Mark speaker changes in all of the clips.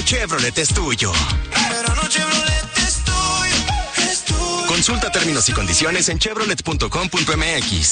Speaker 1: Chevrolet es tuyo.
Speaker 2: Pero no, Chevrolet es tuyo, es tuyo.
Speaker 1: Consulta términos y condiciones en chevrolet.com.mx.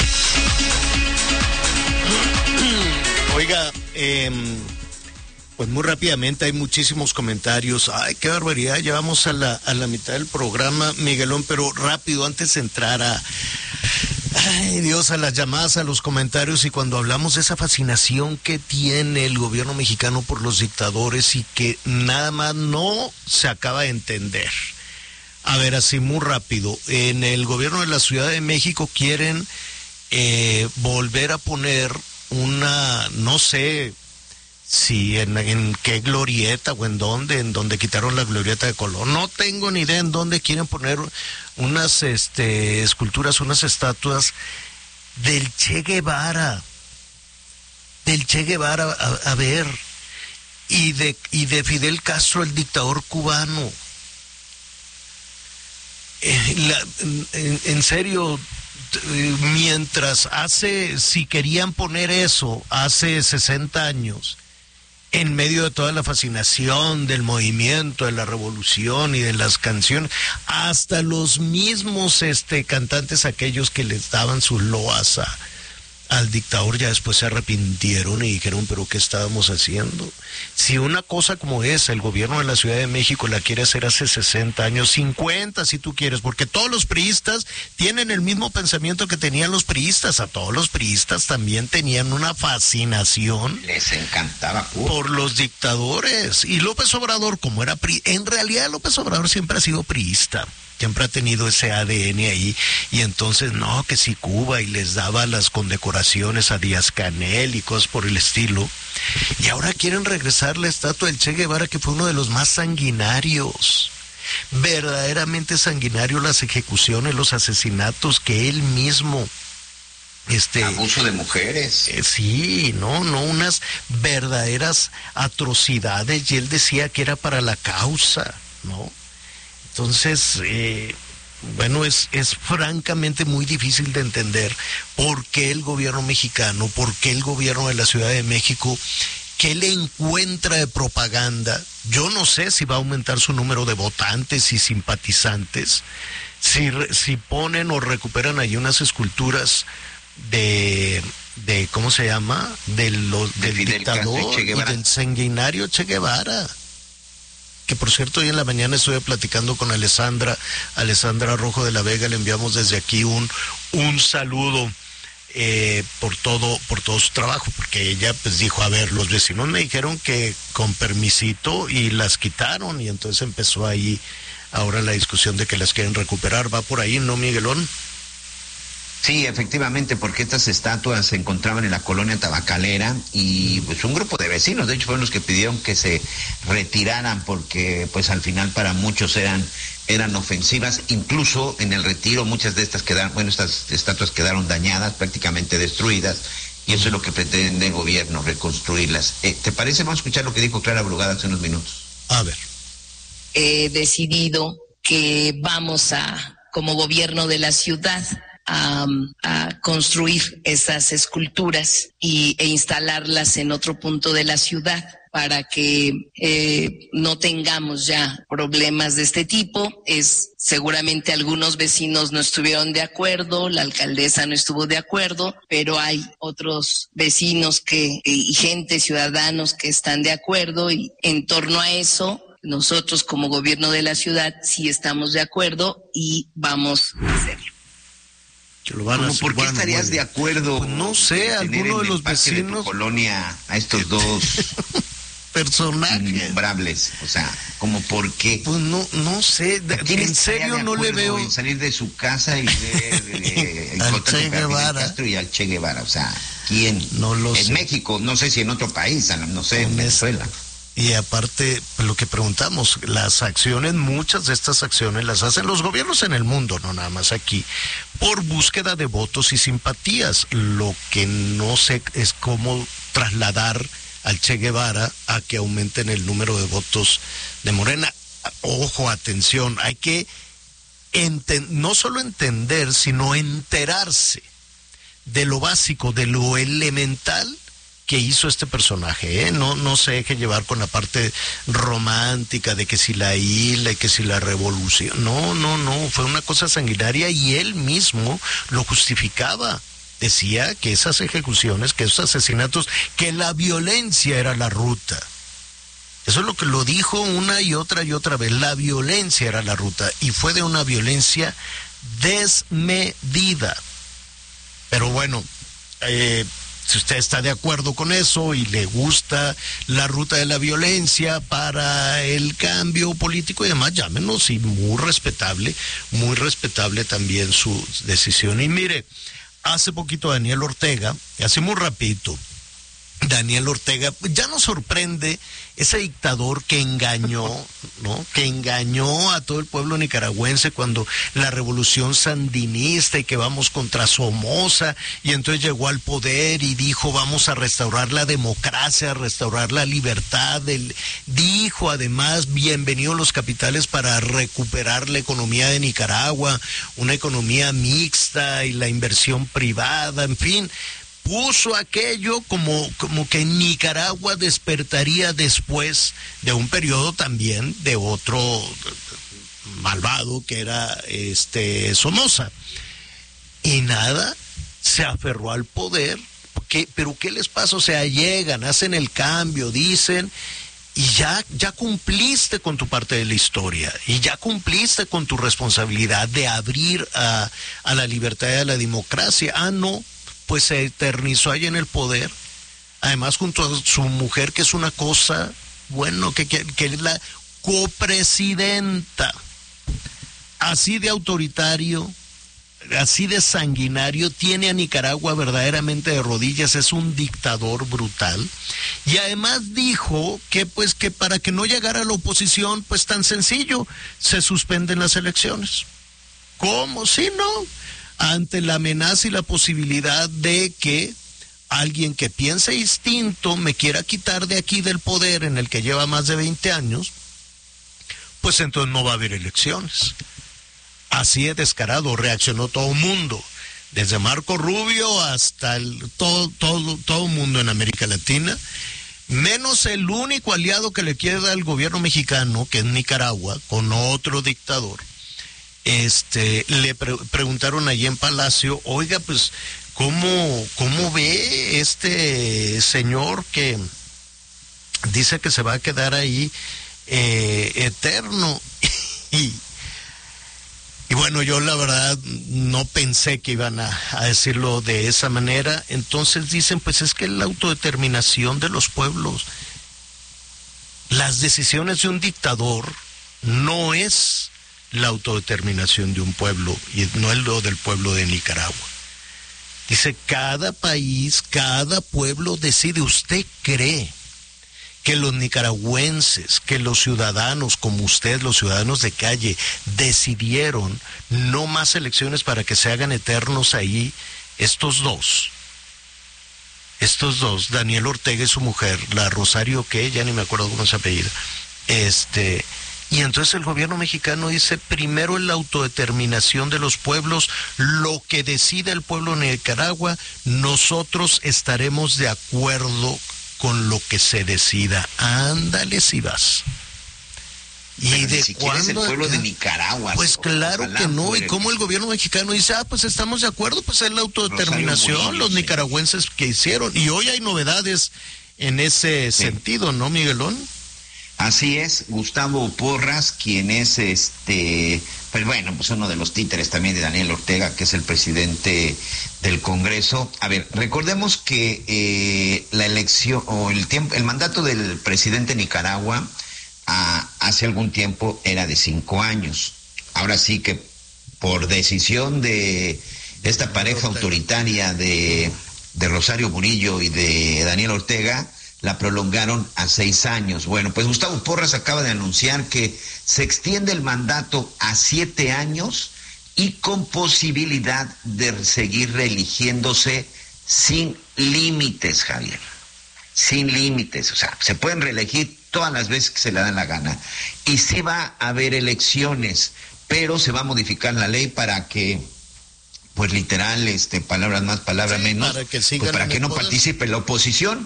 Speaker 3: Oiga, pues muy rápidamente hay muchísimos comentarios. Ay, qué barbaridad, ya vamos a la mitad del programa, Miguelón, pero rápido, antes de entrar ay Dios, a las llamadas, a los comentarios, y cuando hablamos de esa fascinación que tiene el gobierno mexicano por los dictadores y que nada más no se acaba de entender. A ver, así muy rápido, en el gobierno de la Ciudad de México quieren volver a poner una, no sé si en qué glorieta o en donde quitaron la glorieta de Colón, no tengo ni idea en dónde quieren poner unas esculturas, unas estatuas del Che Guevara, a ver, y de Fidel Castro, el dictador cubano. En serio, mientras si querían poner eso hace 60 años, en medio de toda la fascinación del movimiento, de la revolución y de las canciones, hasta los mismos cantantes, aquellos que les daban sus loas al dictador, ya después se arrepintieron y dijeron, pero ¿qué estábamos haciendo? Si una cosa como esa, el gobierno de la Ciudad de México la quiere hacer hace 60 años, 50 si tú quieres, porque todos los priistas tienen el mismo pensamiento que tenían los priistas. A todos los priistas también tenían una fascinación.
Speaker 4: Les encantaba Cuba
Speaker 3: por los dictadores. Y López Obrador, como era en realidad López Obrador siempre ha sido priista. Siempre ha tenido ese ADN ahí, y entonces no, que si Cuba, y les daba las condecoraciones a Díaz-Canel y cosas por el estilo, y ahora quieren regresar la estatua del Che Guevara, que fue uno de los más sanguinarios, verdaderamente sanguinario, las ejecuciones, los asesinatos que él mismo...
Speaker 4: abuso de mujeres.
Speaker 3: Sí, no, unas verdaderas atrocidades, y él decía que era para la causa, ¿no? Entonces, bueno, es francamente muy difícil de entender por qué el gobierno mexicano, por qué el gobierno de la Ciudad de México, qué le encuentra de propaganda. Yo no sé si va a aumentar su número de votantes y simpatizantes, si ponen o recuperan ahí unas esculturas de ¿cómo se llama? Del dictador y del sanguinario Che Guevara. Que por cierto, hoy en la mañana estuve platicando con Alessandra Rojo de la Vega, le enviamos desde aquí un saludo por todo su trabajo, porque ella pues dijo, a ver, los vecinos me dijeron que con permisito y las quitaron, y entonces empezó ahí ahora la discusión de que las quieren recuperar. ¿Va por ahí, no, Miguelón?
Speaker 4: Sí, efectivamente, porque estas estatuas se encontraban en la colonia tabacalera, y pues un grupo de vecinos, de hecho, fueron los que pidieron que se retiraran, porque pues al final para muchos eran ofensivas. Incluso en el retiro muchas de estas estas estatuas quedaron dañadas, prácticamente destruidas, y eso es lo que pretende el gobierno, reconstruirlas. ¿Te parece? Vamos a escuchar lo que dijo Clara Brugada hace unos minutos.
Speaker 3: A ver.
Speaker 5: He decidido que vamos como gobierno de la ciudad, a construir esas esculturas e instalarlas en otro punto de la ciudad para que no tengamos ya problemas de este tipo. Seguramente algunos vecinos no estuvieron de acuerdo, la alcaldesa no estuvo de acuerdo, pero hay otros vecinos y gente, ciudadanos que están de acuerdo, y en torno a eso nosotros como gobierno de la ciudad sí estamos de acuerdo y vamos a hacerlo.
Speaker 4: ¿Por qué estarías de acuerdo?
Speaker 3: Pues no sé, alguno de los vecinos
Speaker 4: de tu colonia a estos dos
Speaker 3: personajes
Speaker 4: innombrables, o sea, ¿como por qué?
Speaker 3: Pues no sé, en serio no le veo.
Speaker 4: En salir de su casa y ver
Speaker 3: al Che Guevara
Speaker 4: Castro y al Che Guevara, o sea, ¿quién?
Speaker 3: No lo sé.
Speaker 4: En México, no sé si en otro país, no sé, en Venezuela.
Speaker 3: Y aparte, lo que preguntamos, muchas de estas acciones las hacen los gobiernos en el mundo, no nada más aquí, por búsqueda de votos y simpatías. Lo que no sé es cómo trasladar al Che Guevara a que aumenten el número de votos de Morena. Ojo, atención, hay que no solo entender, sino enterarse de lo básico, de lo elemental que hizo este personaje, ¿eh? No se deje llevar con la parte romántica de que si la isla y que si la revolución. No, fue una cosa sanguinaria y él mismo lo justificaba. Decía que esas ejecuciones, que esos asesinatos, que la violencia era la ruta. Eso es lo que lo dijo una y otra vez. La violencia era la ruta y fue de una violencia desmedida. Pero bueno, si usted está de acuerdo con eso y le gusta la ruta de la violencia para el cambio político y demás, llámenos, y muy respetable también su decisión. Y mire, hace poquito Daniel Ortega, así muy rapidito, Daniel Ortega, ya nos sorprende ese dictador que engañó, ¿no? Que engañó a todo el pueblo nicaragüense cuando la revolución sandinista y que vamos contra Somoza, y entonces llegó al poder y dijo vamos a restaurar la democracia, a restaurar la libertad. Dijo además bienvenidos los capitales para recuperar la economía de Nicaragua, una economía mixta y la inversión privada, en fin. Puso aquello como que Nicaragua despertaría después de un periodo también de otro malvado que era Somoza. Y nada, se aferró al poder. Pero ¿qué les pasa? O sea, llegan, hacen el cambio, dicen, y ya cumpliste con tu parte de la historia, y ya cumpliste con tu responsabilidad de abrir a la libertad y a la democracia. No, pues se eternizó ahí en el poder, además junto a su mujer, que es una cosa, bueno, que es la copresidenta. Así de autoritario, así de sanguinario, tiene a Nicaragua verdaderamente de rodillas, es un dictador brutal. Y además dijo que pues que para que no llegara a la oposición, pues tan sencillo, se suspenden las elecciones. ¿Cómo? Si no, ante la amenaza y la posibilidad de que alguien que piense distinto me quiera quitar de aquí del poder en el que lleva más de 20 años, pues entonces no va a haber elecciones. Así de descarado reaccionó todo el mundo, desde Marco Rubio hasta todo mundo en América Latina, menos el único aliado que le queda al gobierno mexicano, que es Nicaragua, con otro dictador. Le preguntaron allí en Palacio, oiga, pues, ¿cómo ve este señor que dice que se va a quedar ahí eterno? Y bueno, yo la verdad no pensé que iban a decirlo de esa manera. Entonces dicen, pues es que la autodeterminación de los pueblos, las decisiones de un dictador no es la autodeterminación de un pueblo, y no es lo del pueblo de Nicaragua. Dice, cada país, cada pueblo decide. ¿Usted cree que los nicaragüenses, que los ciudadanos como usted, los ciudadanos de calle, decidieron no más elecciones para que se hagan eternos ahí estos dos, Daniel Ortega y su mujer, la Rosario, que ya ni me acuerdo cómo se apellida, y entonces el gobierno mexicano dice, primero en la autodeterminación de los pueblos, lo que decida el pueblo de Nicaragua, nosotros estaremos de acuerdo con lo que se decida. Ándale si vas. ¿Y pero
Speaker 4: de si cuándo es el pueblo de Nicaragua?
Speaker 3: Pues claro que no. ¿Y cómo el gobierno mexicano dice, pues estamos de acuerdo, pues es la autodeterminación, los nicaragüenses que hicieron? Y hoy hay novedades en ese sentido, ¿no, Miguelón?
Speaker 4: Así es, Gustavo Porras, quien es pues bueno, pues uno de los títeres también de Daniel Ortega, que es el presidente del Congreso. A ver, recordemos que la elección o el mandato del presidente de Nicaragua hace algún tiempo era de 5 años. Ahora sí que por decisión de esta pareja autoritaria de Rosario Murillo y de Daniel Ortega, la prolongaron a 6 años. Bueno, pues Gustavo Porras acaba de anunciar que se extiende el mandato a 7 años y con posibilidad de seguir reeligiéndose sin límites, Javier. Sin límites, o sea, se pueden reelegir todas las veces que se le dan la gana. Y sí va a haber elecciones, pero se va a modificar la ley para que, pues literal, palabras más, palabras menos, para que no participe la oposición.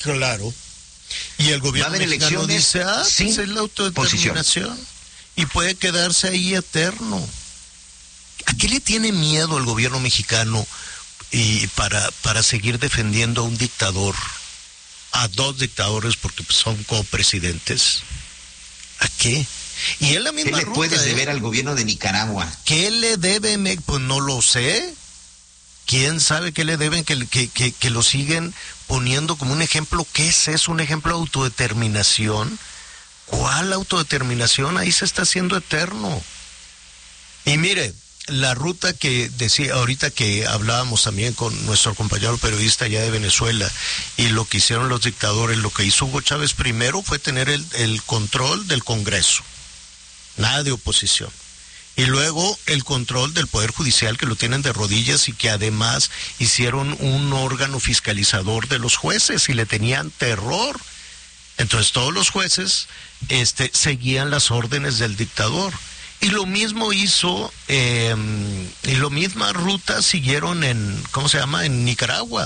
Speaker 3: Claro. Y el gobierno mexicano dice, pues es la autodeterminación. Y puede quedarse ahí eterno. ¿A qué le tiene miedo el gobierno mexicano y para seguir defendiendo a un dictador, a dos dictadores porque son copresidentes? ¿A qué? Y es la misma
Speaker 4: ¿Qué le puedes deber al gobierno de Nicaragua?
Speaker 3: ¿Qué le debe? Pues no lo sé. ¿Quién sabe qué le deben que lo siguen poniendo como un ejemplo? ¿Qué es eso? ¿Un ejemplo de autodeterminación? ¿Cuál autodeterminación? Ahí se está haciendo eterno. Y mire, la ruta que decía ahorita, que hablábamos también con nuestro compañero periodista allá de Venezuela, y lo que hicieron los dictadores, lo que hizo Hugo Chávez primero fue tener el control del Congreso, nada de oposición. Y luego el control del Poder Judicial, que lo tienen de rodillas, y que además hicieron un órgano fiscalizador de los jueces y le tenían terror. Entonces todos los jueces seguían las órdenes del dictador. Y lo mismo hizo, y la misma ruta siguieron en Nicaragua.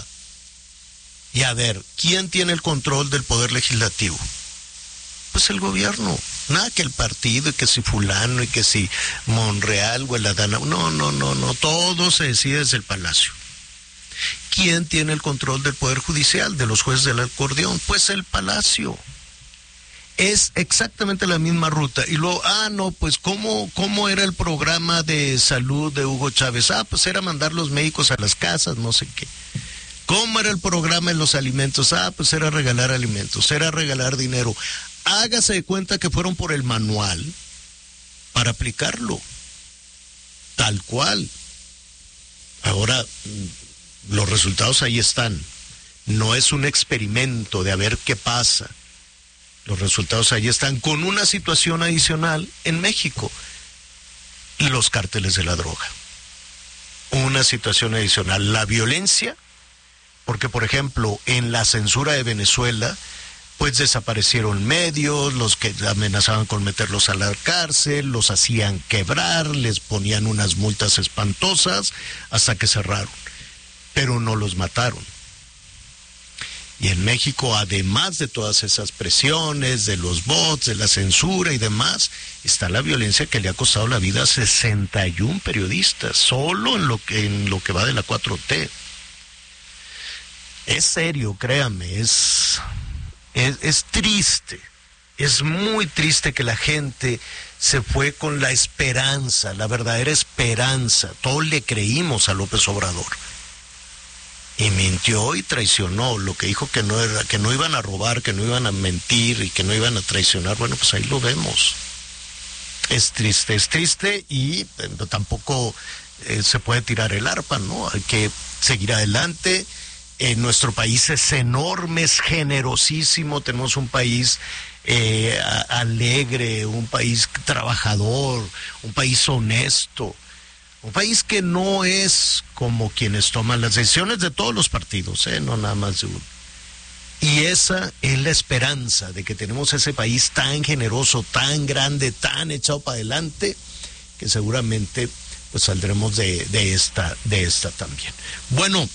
Speaker 3: Y a ver, ¿quién tiene el control del Poder Legislativo? Pues el gobierno. Nada que el partido, y que si fulano, y que si Monreal o el Adana. No, todo se decide desde el Palacio. ¿Quién tiene el control del Poder Judicial, de los jueces del acordeón? Pues el Palacio. Es exactamente la misma ruta. Y luego, pues ¿cómo era el programa de salud de Hugo Chávez? Pues era mandar los médicos a las casas, no sé qué. ¿Cómo era el programa en los alimentos? Pues era regalar alimentos, era regalar dinero. Hágase de cuenta que fueron por el manual para aplicarlo, tal cual. Ahora, los resultados ahí están. No es un experimento de a ver qué pasa. Los resultados ahí están, con una situación adicional en México: los cárteles de la droga. Una situación adicional, la violencia, porque por ejemplo, en la censura de Venezuela, pues desaparecieron medios, los que amenazaban con meterlos a la cárcel, los hacían quebrar, les ponían unas multas espantosas hasta que cerraron, pero no los mataron. Y en México, además de todas esas presiones, de los bots, de la censura y demás, está la violencia que le ha costado la vida a 61 periodistas, solo en lo que va de la 4T. Es serio, créame, es triste, es muy triste que la gente se fue con la esperanza, la verdadera esperanza. Todos le creímos a López Obrador. Y mintió y traicionó. Lo que dijo que no iban a robar, que no iban a mentir y que no iban a traicionar, bueno, pues ahí lo vemos. Es triste y tampoco se puede tirar el arpa, ¿no? Hay que seguir adelante. Nuestro país es enorme, es generosísimo, tenemos un país alegre, un país trabajador, un país honesto. Un país que no es como quienes toman las decisiones de todos los partidos, no nada más de uno. Y esa es la esperanza de que tenemos ese país tan generoso, tan grande, tan echado para adelante, que seguramente pues saldremos de esta también. Bueno,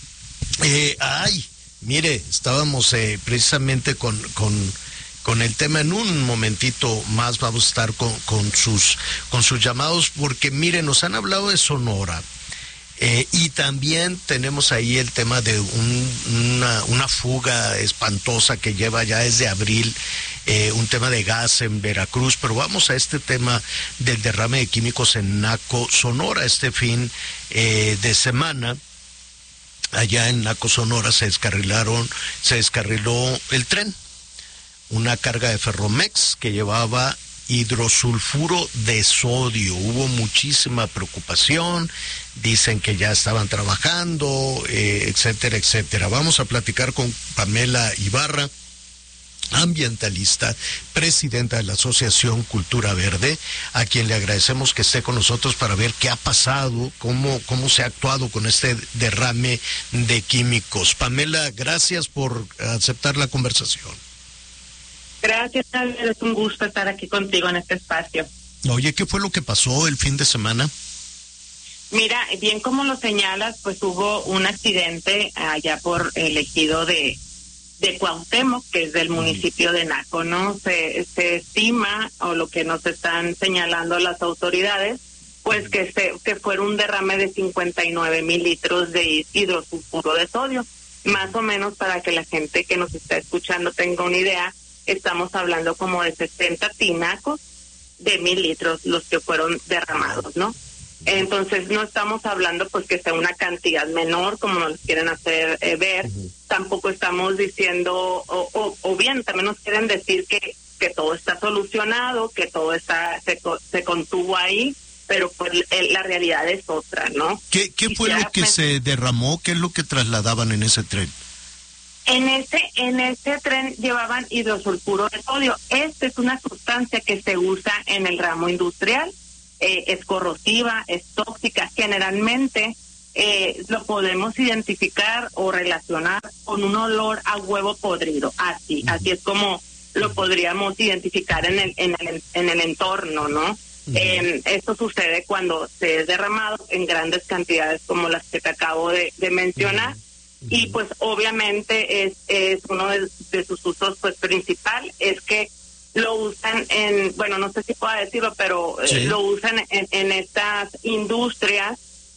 Speaker 3: mire, estábamos precisamente con el tema. En un momentito más vamos a estar con sus llamados, porque mire, nos han hablado de Sonora, y también tenemos ahí el tema de una fuga espantosa que lleva ya desde abril, un tema de gas en Veracruz. Pero vamos a este tema del derrame de químicos en Naco, Sonora. Este fin de semana, allá en Naco, Sonora, se descarriló el tren, una carga de Ferromex que llevaba hidrosulfuro de sodio. Hubo muchísima preocupación, dicen que ya estaban trabajando, etcétera, etcétera. Vamos a platicar con Pamela Ibarra, ambientalista, presidenta de la Asociación Cultura Verde, a quien le agradecemos que esté con nosotros para ver qué ha pasado, cómo se ha actuado con este derrame de químicos. Pamela, gracias por aceptar la conversación.
Speaker 6: Gracias, Javier, es un gusto estar aquí contigo en este espacio.
Speaker 3: Oye, ¿qué fue lo que pasó el fin de semana?
Speaker 6: Mira, bien como lo señalas, pues hubo un accidente allá por el ejido de de Cuauhtémoc, que es del municipio de Naco, ¿no? Se estima, o lo que nos están señalando las autoridades, pues que fue un derrame de 59,000 litros de hidrosulfuro de sodio. Más o menos, para que la gente que nos está escuchando tenga una idea, estamos hablando como de 60 tinacos de 1,000 litros los que fueron derramados, ¿no? Entonces no estamos hablando pues que sea una cantidad menor como nos quieren hacer ver. Tampoco estamos diciendo, o bien también nos quieren decir que todo está solucionado, que todo se contuvo ahí, pero pues la realidad es otra, ¿no?
Speaker 3: ¿Qué fue lo que se derramó? ¿Qué es lo que trasladaban en ese tren?
Speaker 6: En ese tren llevaban hidrosulfuro de sodio. Esta es una sustancia que se usa en el ramo industrial. Es corrosiva, es tóxica. Generalmente lo podemos identificar o relacionar con un olor a huevo podrido. Así es como lo podríamos identificar en el entorno, ¿no? Esto sucede cuando se es derramado en grandes cantidades como las que te acabo de mencionar. Y pues obviamente es uno de sus usos pues principal, es que lo usan bueno, no sé si puedo decirlo, pero lo usan en estas industrias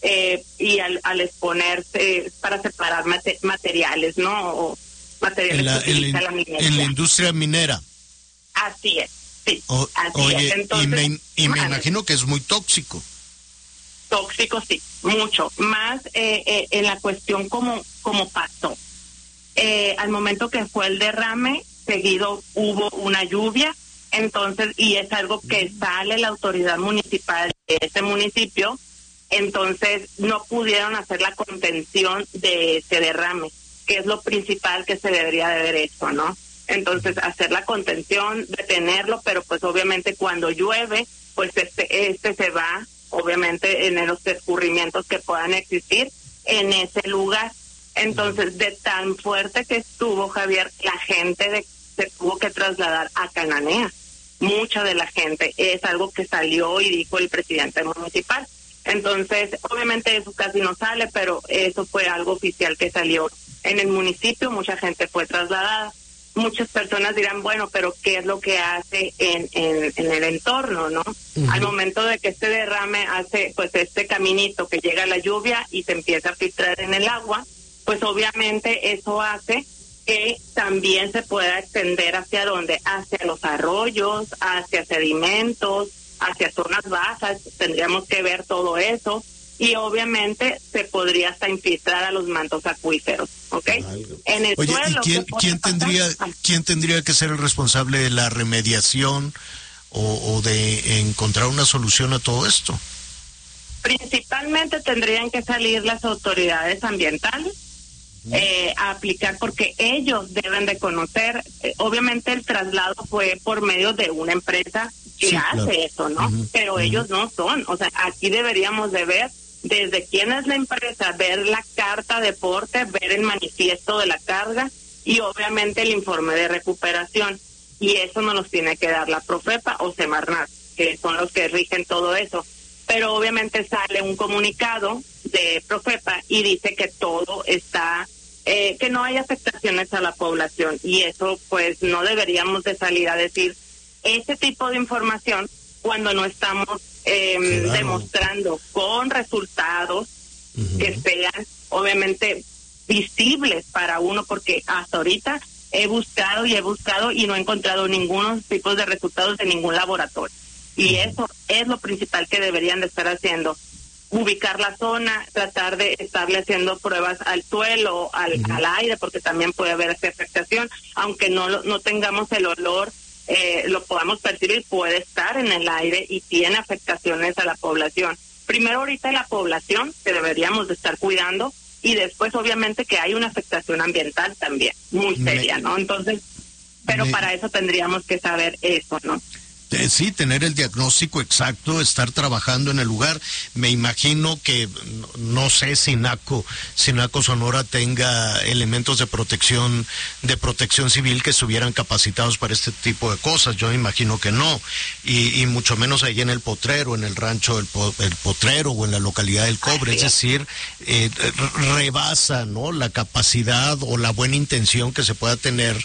Speaker 6: y al exponerse para separar materiales, ¿no? O materiales que utiliza la minería.
Speaker 3: En la industria minera.
Speaker 6: Así es, sí.
Speaker 3: Oye,
Speaker 6: Entonces,
Speaker 3: y me imagino que es muy tóxico.
Speaker 6: Tóxico, sí, mucho. Más en la cuestión como pasó. Al momento que fue el derrame, seguido hubo una lluvia, entonces, y es algo que sale la autoridad municipal de ese municipio, entonces no pudieron hacer la contención de ese derrame, que es lo principal que se debería de haber hecho, ¿no? Entonces, hacer la contención, detenerlo, pero pues obviamente cuando llueve, pues este se va, obviamente, en los escurrimientos que puedan existir en ese lugar. Entonces, de tan fuerte que estuvo, Javier, la gente se tuvo que trasladar a Cananea. Mucha de la gente, es algo que salió y dijo el presidente municipal. Entonces, obviamente eso casi no sale, pero eso fue algo oficial que salió en el municipio. Mucha gente fue trasladada. Muchas personas dirán, bueno, pero ¿qué es lo que hace en el entorno, no? Al momento de que este derrame hace, pues, este caminito que llega la lluvia y se empieza a filtrar en el agua, pues obviamente eso hace que también se pueda extender hacia dónde, hacia los arroyos, hacia sedimentos, hacia zonas bajas. Tendríamos que ver todo eso. Y obviamente se podría hasta infiltrar a los mantos acuíferos, ¿ok? En el
Speaker 3: Oye,
Speaker 6: suelo,
Speaker 3: ¿y quién tendría que ser el responsable de la remediación o de encontrar una solución a todo esto?
Speaker 6: Principalmente tendrían que salir las autoridades ambientales a aplicar, porque ellos deben de conocer. Obviamente el traslado fue por medio de una empresa que hace eso, ¿no? Pero ellos no son. O sea, aquí deberíamos de ver desde quién es la empresa, ver la carta de porte, ver el manifiesto de la carga y obviamente el informe de recuperación. Y eso nos los tiene que dar la Profepa o Semarnat, que son los que rigen todo eso. Pero obviamente sale un comunicado de Profepa y dice que todo está, que no hay afectaciones a la población. Y eso pues no deberíamos de salir a decir ese tipo de información cuando no estamos demostrando con resultados que sean obviamente visibles para uno, porque hasta ahorita he buscado y no he encontrado ningunos tipos de resultados de ningún laboratorio. Y eso es lo principal que deberían de estar haciendo. Ubicar la zona, tratar de estarle haciendo pruebas al suelo, al aire, porque también puede haber esa afectación, aunque no tengamos el olor, lo podamos percibir, puede estar en el aire y tiene afectaciones a la población. Primero ahorita la población, que deberíamos de estar cuidando, y después obviamente que hay una afectación ambiental también, muy seria, ¿no? Entonces, pero para eso tendríamos que saber eso, ¿no?
Speaker 3: Sí, tener el diagnóstico exacto, estar trabajando en el lugar. Me imagino que, no sé si Naco Sonora tenga elementos de protección civil que estuvieran capacitados para este tipo de cosas. Yo imagino que no. Y mucho menos ahí en el Potrero, en el rancho el Potrero o en la localidad del Cobre. Es decir, rebasa, ¿no?, la capacidad o la buena intención que se pueda tener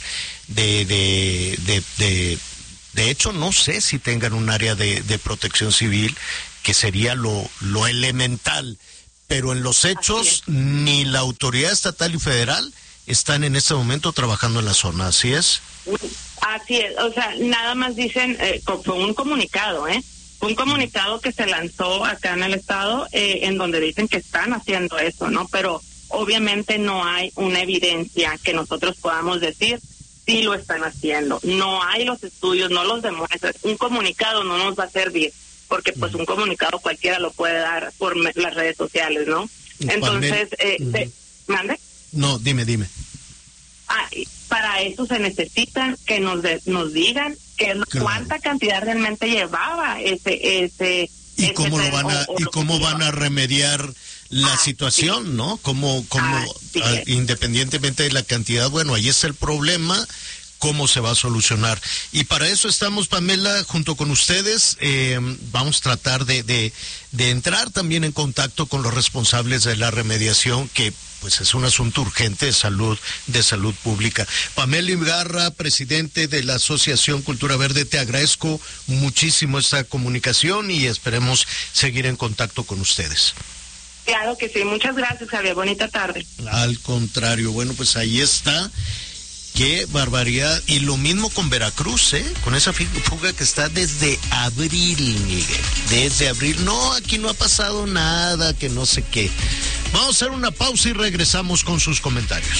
Speaker 3: de hecho, no sé si tengan un área de protección civil, que sería lo elemental, pero en los hechos ni la autoridad estatal y federal están en este momento trabajando en la zona, ¿así es?
Speaker 6: Así es, o sea, nada más dicen, fue un comunicado, un comunicado que se lanzó acá en el estado, en donde dicen que están haciendo eso, ¿no? Pero obviamente no hay una evidencia que nosotros podamos decir sí lo están haciendo. No hay los estudios, no los demuestran. Un comunicado no nos va a servir, porque pues un comunicado cualquiera lo puede dar por las redes sociales, ¿no? Entonces, ¿mande?
Speaker 3: No, dime.
Speaker 6: Para eso se necesitan que nos digan cuánta cantidad realmente llevaba ese
Speaker 3: y cómo van a remediar la situación, ¿no? Como independientemente de la cantidad, bueno, ahí está el problema, cómo se va a solucionar. Y para eso estamos, Pamela, junto con ustedes. Vamos a tratar de entrar también en contacto con los responsables de la remediación, que pues es un asunto urgente de salud pública. Pamela Ibarra, presidente de la Asociación Cultura Verde, te agradezco muchísimo esta comunicación y esperemos seguir en contacto con ustedes.
Speaker 6: Claro que sí, muchas gracias, Javier, bonita tarde.
Speaker 3: Al contrario, bueno, pues ahí está. Qué barbaridad. Y lo mismo con Veracruz, con esa fuga que está desde abril, Miguel. Desde abril. No, aquí no ha pasado nada, que no sé qué. Vamos a hacer una pausa y regresamos con sus comentarios.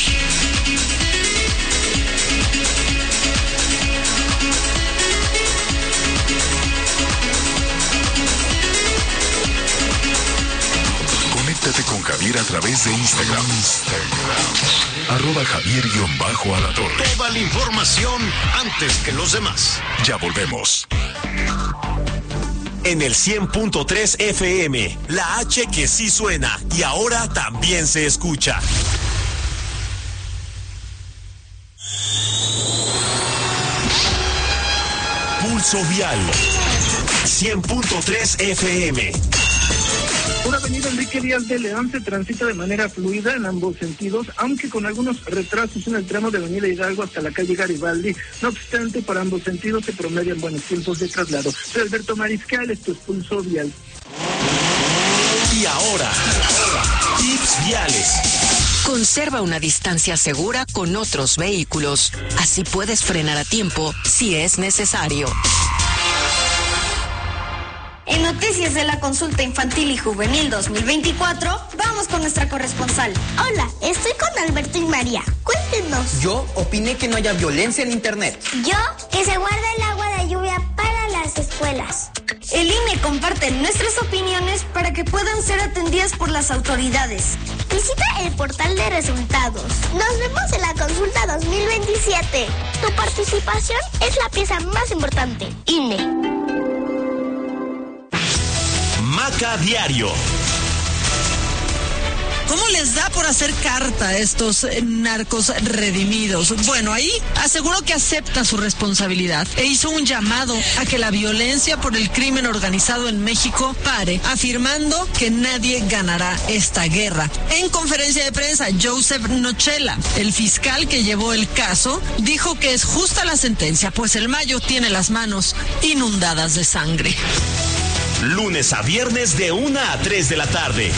Speaker 7: Conéctate con Javier a través de Instagram. @Javier_Alatorre.
Speaker 3: Toda la información antes que los demás.
Speaker 7: Ya volvemos.
Speaker 8: En el 100.3 FM, la H que sí suena y ahora también se escucha. Pulso Vial, 100.3 FM.
Speaker 9: Por Avenida Enrique Díaz de León se transita de manera fluida en ambos sentidos, aunque con algunos retrasos en el tramo de Avenida Hidalgo hasta la calle Garibaldi. No obstante, por ambos sentidos se promedian buenos tiempos de traslado. Soy Alberto Mariscal, esto es Pulso Vial.
Speaker 8: Y ahora, tips viales.
Speaker 10: Conserva una distancia segura con otros vehículos. Así puedes frenar a tiempo si es necesario.
Speaker 11: En Noticias de la Consulta Infantil y Juvenil 2024, vamos con nuestra corresponsal.
Speaker 12: Hola, estoy con Alberto y María. Cuéntenos.
Speaker 13: Yo opiné que no haya violencia en Internet.
Speaker 12: Yo, que se guarde el agua de lluvia para las escuelas.
Speaker 11: El INE comparte nuestras opiniones para que puedan ser atendidas por las autoridades.
Speaker 12: Visita el portal de resultados. Nos vemos en la consulta 2027. Tu participación es la pieza más importante. INE.
Speaker 8: Maca Diario.
Speaker 14: ¿Cómo les da por hacer carta a estos narcos redimidos? Bueno, ahí aseguró que acepta su responsabilidad e hizo un llamado a que la violencia por el crimen organizado en México pare, afirmando que nadie ganará esta guerra. En conferencia de prensa, Joseph Nochela, el fiscal que llevó el caso, dijo que es justa la sentencia, pues el Mayo tiene las manos inundadas de sangre.
Speaker 8: Lunes a viernes de 1 a 3 de la tarde.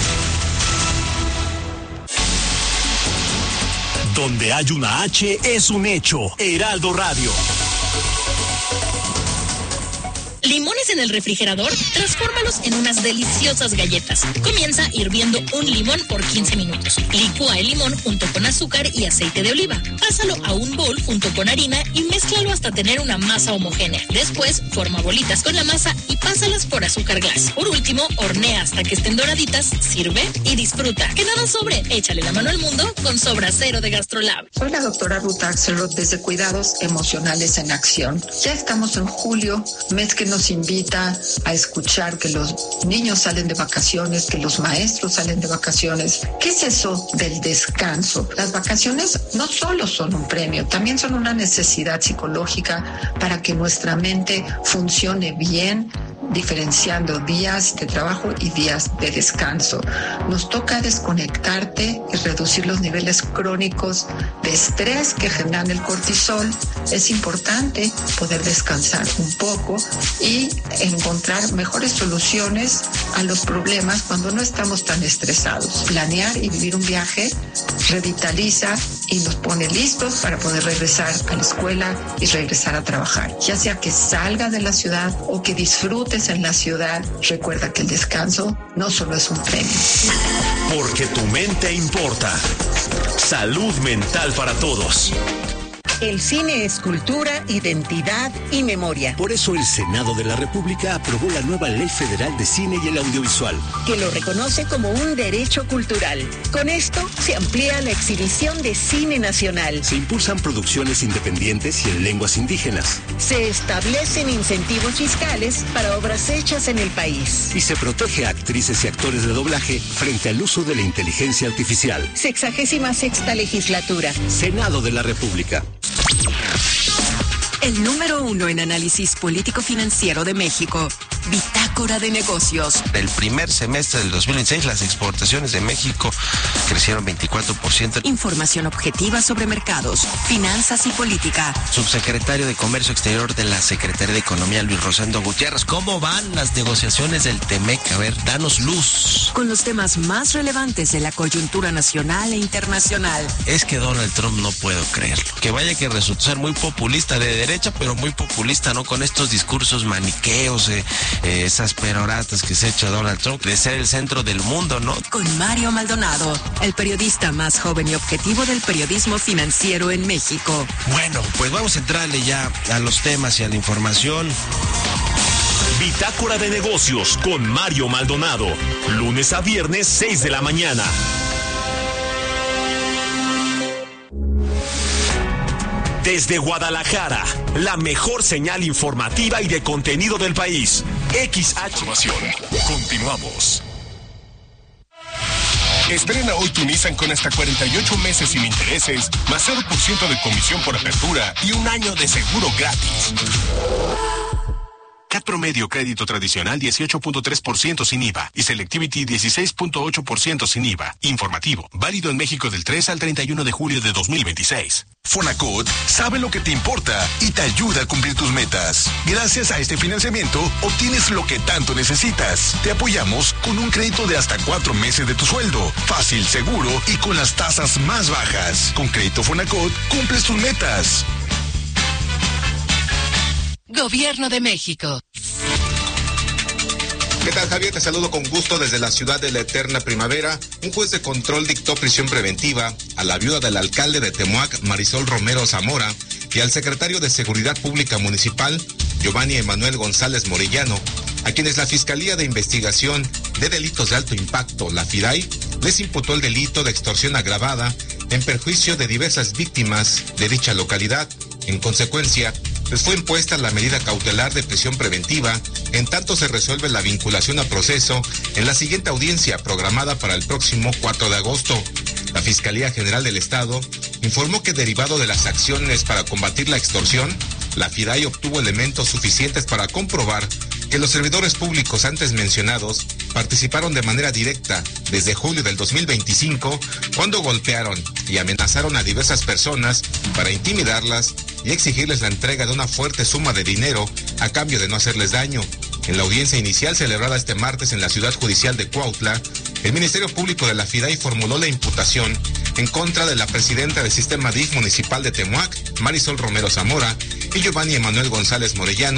Speaker 8: Donde hay una H es un hecho. Heraldo Radio.
Speaker 15: ¿Limones en el refrigerador? Transfórmalos en unas deliciosas galletas. Comienza hirviendo un limón por 15 minutos. Licúa el limón junto con azúcar y aceite de oliva. Pásalo a un bol junto con harina y mézclalo hasta tener una masa homogénea. Después, forma bolitas con la masa y pásalas por azúcar glass. Por último, hornea hasta que estén doraditas, sirve y disfruta. Que nada sobre, échale la mano al mundo con Sobra Cero de GastroLab.
Speaker 16: Soy la doctora Ruth Axelrod desde Cuidados Emocionales en Acción. Ya estamos en julio, mes que nos invita a escuchar que los niños salen de vacaciones, que los maestros salen de vacaciones. ¿Qué es eso del descanso? Las vacaciones no solo son un premio, también son una necesidad psicológica para que nuestra mente funcione bien, diferenciando días de trabajo y días de descanso. Nos toca desconectarte y reducir los niveles crónicos de estrés que generan el cortisol. Es importante poder descansar un poco y encontrar mejores soluciones a los problemas cuando no estamos tan estresados. Planear y vivir un viaje revitaliza y nos pone listos para poder regresar a la escuela y regresar a trabajar. Ya sea que salgas de la ciudad o que disfrutes en la ciudad, recuerda que el descanso no solo es un premio.
Speaker 8: Porque tu mente importa. Salud mental para todos.
Speaker 17: El cine es cultura, identidad y memoria.
Speaker 18: Por eso el Senado de la República aprobó la nueva Ley Federal de Cine y el Audiovisual,
Speaker 17: que lo reconoce como un derecho cultural. Con esto se amplía la exhibición de cine nacional.
Speaker 18: Se impulsan producciones independientes y en lenguas indígenas.
Speaker 17: Se establecen incentivos fiscales para obras hechas en el país.
Speaker 18: Y se protege a actrices y actores de doblaje frente al uso de la inteligencia artificial.
Speaker 17: 66ª legislatura.
Speaker 18: Senado de la República.
Speaker 10: El número 1 en análisis político-financiero de México. Bitácora de Negocios.
Speaker 19: El primer semestre del 2026, las exportaciones de México crecieron 24%.
Speaker 10: Información objetiva sobre mercados, finanzas y política.
Speaker 19: Subsecretario de Comercio Exterior de la Secretaría de Economía, Luis Rosendo Gutiérrez. ¿Cómo van las negociaciones del TEMEC? A ver, danos luz.
Speaker 10: Con los temas más relevantes de la coyuntura nacional e internacional.
Speaker 19: Es que Donald Trump no puedo creerlo. Que vaya que resultó ser muy populista de derecha, pero muy populista, ¿no? Con estos discursos maniqueos, esas peroratas que se echa Donald Trump, de ser el centro del mundo, ¿no?
Speaker 10: Con Mario Maldonado, el periodista más joven y objetivo del periodismo financiero en México.
Speaker 19: Bueno, pues vamos a entrarle ya a los temas y a la información.
Speaker 8: Bitácora de Negocios con Mario Maldonado. Lunes a viernes, 6 de la mañana. Desde Guadalajara, la mejor señal informativa y de contenido del país. XH.
Speaker 7: Continuamos. Estrena hoy tu Nissan con hasta 48 meses sin intereses, más 0% de comisión por apertura y un año de seguro gratis. CAT promedio crédito tradicional 18.3% sin IVA y Selectivity 16.8% sin IVA. Informativo, válido en México del 3 al 31 de julio de 2026.
Speaker 20: Fonacot sabe lo que te importa y te ayuda a cumplir tus metas. Gracias a este financiamiento, obtienes lo que tanto necesitas. Te apoyamos con un crédito de hasta 4 meses de tu sueldo. Fácil, seguro y con las tasas más bajas. Con Crédito Fonacot, cumples tus metas.
Speaker 10: Gobierno de México.
Speaker 21: ¿Qué tal, Javier? Te saludo con gusto desde la ciudad de la eterna primavera. Un juez de control dictó prisión preventiva a la viuda del alcalde de Temuac, Marisol Romero Zamora, y al secretario de Seguridad Pública Municipal, Giovanni Emanuel González Morellano, a quienes la Fiscalía de Investigación de Delitos de Alto Impacto, la FIDAI, les imputó el delito de extorsión agravada en perjuicio de diversas víctimas de dicha localidad. En consecuencia, les fue impuesta la medida cautelar de prisión preventiva, en tanto se resuelve la vinculación a proceso en la siguiente audiencia programada para el próximo 4 de agosto. La Fiscalía General del Estado informó que derivado de las acciones para combatir la extorsión, la FIDAI obtuvo elementos suficientes para comprobar que los servidores públicos antes mencionados participaron de manera directa desde julio del 2025, cuando golpearon y amenazaron a diversas personas para intimidarlas y exigirles la entrega de una fuerte suma de dinero a cambio de no hacerles daño. En la audiencia inicial celebrada este martes en la Ciudad Judicial de Cuautla, el Ministerio Público de la FIDAI formuló la imputación en contra de la presidenta del Sistema DIF Municipal de Temuac, Marisol Romero Zamora, y Giovanni Emanuel González Morellano,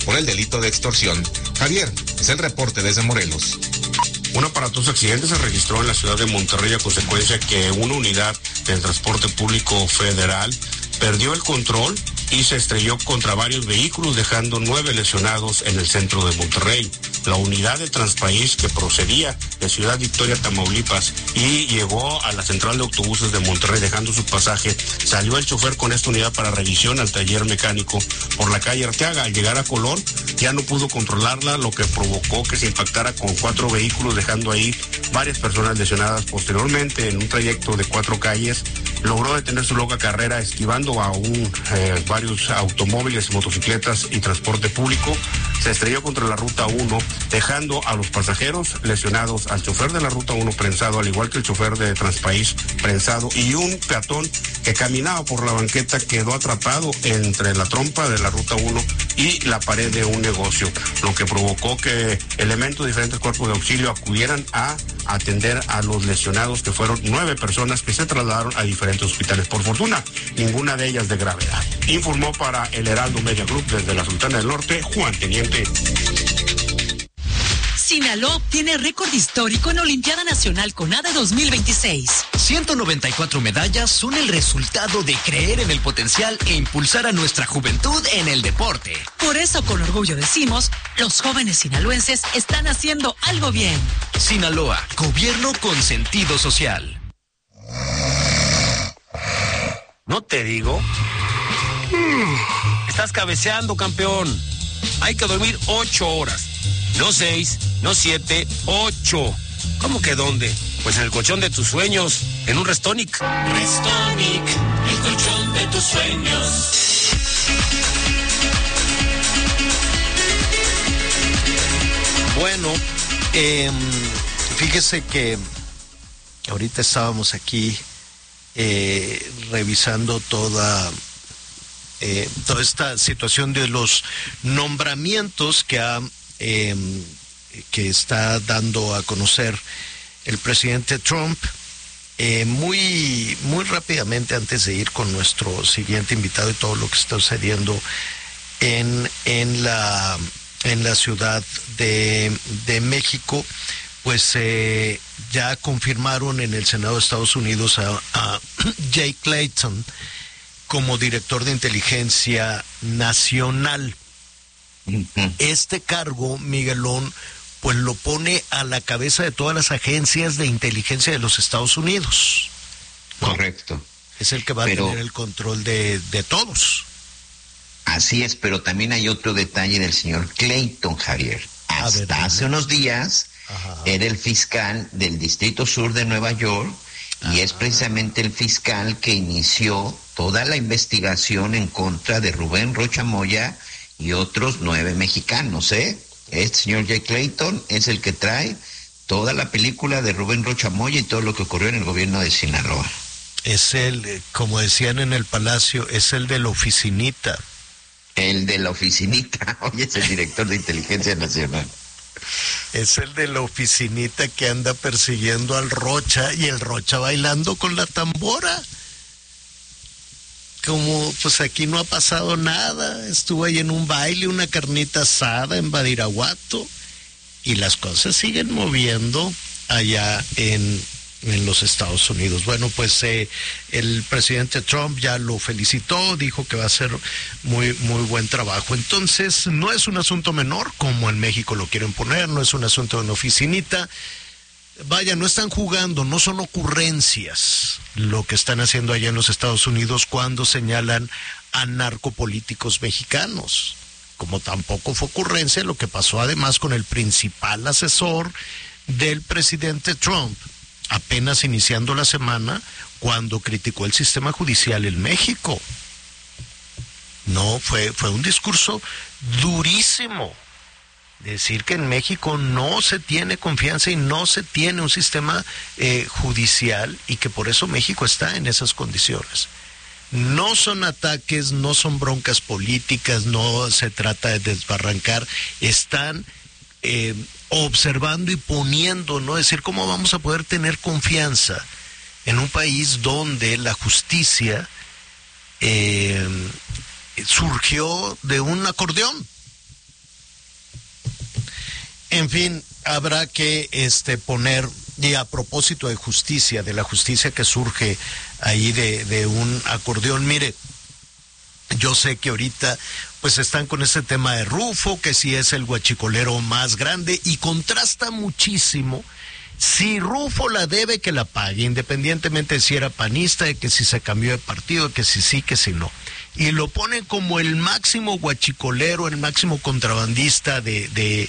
Speaker 21: por el delito de extorsión. Javier, es el reporte desde Morelos.
Speaker 2: Un aparatoso accidente se registró en la ciudad de Monterrey a consecuencia que una unidad del transporte público federal perdió el control y se estrelló contra varios vehículos, dejando 9 lesionados en el centro de Monterrey. La unidad de Transpaís, que procedía de Ciudad Victoria, Tamaulipas, y llegó a la central de autobuses de Monterrey dejando su pasaje, salió el chofer con esta unidad para revisión al taller mecánico por la calle Arteaga. Al llegar a Colón, ya no pudo controlarla, lo que provocó que se impactara con 4 vehículos, dejando ahí varias personas lesionadas. Posteriormente, en un trayecto de 4 calles, logró detener su loca carrera, esquivando a varios automóviles, motocicletas y transporte público. Se estrelló contra la Ruta 1, dejando a los pasajeros lesionados, al chofer de la Ruta 1 prensado, al igual que el chofer de Transpaís prensado, y un peatón que caminaba por la banqueta quedó atrapado entre la trompa de la Ruta 1 y la pared de un negocio, lo que provocó que elementos de diferentes cuerpos de auxilio acudieran a atender a los lesionados, que fueron 9 personas que se trasladaron a diferentes hospitales. Por fortuna, ninguna de ellas de gravedad. Informó para el Heraldo Media Group desde la Sultana del Norte, Juan Teniente.
Speaker 22: Sinaloa obtiene récord histórico en Olimpiada Nacional CONADE 2026.
Speaker 23: 194 medallas son el resultado de creer en el potencial e impulsar a nuestra juventud en el deporte.
Speaker 22: Por eso, con orgullo decimos, los jóvenes sinaloenses están haciendo algo bien.
Speaker 23: Sinaloa, gobierno con sentido social.
Speaker 19: ¿No te digo? Estás cabeceando, campeón. Hay que dormir 8 horas. No 6, no 7, 8. ¿Cómo que dónde? Pues en el colchón de tus sueños, en un Restonic.
Speaker 24: Restonic, el colchón de tus sueños.
Speaker 3: Bueno, fíjese que ahorita estábamos aquí revisando toda esta situación de los nombramientos que está dando a conocer el presidente Trump. Muy rápidamente, antes de ir con nuestro siguiente invitado y todo lo que está sucediendo en la Ciudad de México, pues ya confirmaron en el Senado de Estados Unidos a Jay Clayton como director de inteligencia nacional. Este cargo, Miguelón, pues lo pone a la cabeza de todas las agencias de inteligencia de los Estados Unidos.
Speaker 4: Correcto.
Speaker 3: Es el que va a tener el control de todos.
Speaker 4: Así es, pero también hay otro detalle del señor Clayton, Javier. Hasta hace unos días era el fiscal del Distrito Sur de Nueva York y es precisamente el fiscal que inició toda la investigación en contra de Rubén Rocha Moya y otros 9 mexicanos, Este señor Jay Clayton es el que trae toda la película de Rubén Rocha Moya y todo lo que ocurrió en el gobierno de Sinaloa.
Speaker 3: Es el, como decían en el Palacio, es el de la oficinita.
Speaker 4: El de la oficinita, hoy es el director de Inteligencia Nacional.
Speaker 3: Es el de la oficinita que anda persiguiendo al Rocha y el Rocha bailando con la tambora. Como pues aquí no ha pasado nada, estuvo ahí en un baile, una carnita asada en Badiraguato y las cosas siguen moviendo allá en los Estados Unidos. Bueno, pues el presidente Trump ya lo felicitó, dijo que va a hacer muy buen trabajo. Entonces, no es un asunto menor, como en México lo quieren poner, no es un asunto de una oficinita. Vaya, no están jugando, no son ocurrencias lo que están haciendo allá en los Estados Unidos cuando señalan a narcopolíticos mexicanos. Como tampoco fue ocurrencia lo que pasó además con el principal asesor del presidente Trump, apenas iniciando la semana, cuando criticó el sistema judicial en México. No, fue un discurso durísimo. Decir que en México no se tiene confianza y no se tiene un sistema judicial y que por eso México está en esas condiciones. No son ataques, no son broncas políticas, no se trata de desbarrancar, están observando y poniendo, ¿no? Es decir, ¿cómo vamos a poder tener confianza en un país donde la justicia surgió de un acordeón? En fin, habrá que poner, y a propósito de justicia, de la justicia que surge ahí de un acordeón, mire, yo sé que ahorita pues están con ese tema de Rufo, que si es el huachicolero más grande, y contrasta muchísimo. Si Rufo la debe, que la pague, independientemente de si era panista, de que si se cambió de partido, de que si sí, que si no. Y lo pone como el máximo huachicolero, el máximo contrabandista de